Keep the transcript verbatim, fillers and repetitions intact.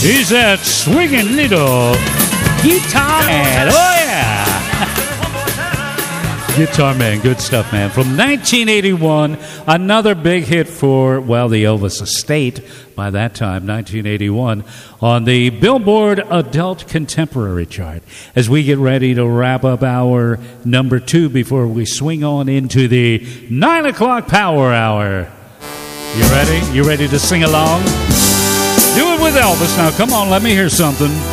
He's that swinging little guitar man. Oh, yeah. Guitar Man, good stuff, man. From nineteen eighty-one, another big hit for, well, the Elvis estate by that time, nineteen eighty-one, on the Billboard Adult Contemporary chart. As we get ready to wrap up our number two before we swing on into the nine o'clock Power Hour. You ready? You ready to sing along? Do it with Elvis. Now, come on, let me hear something.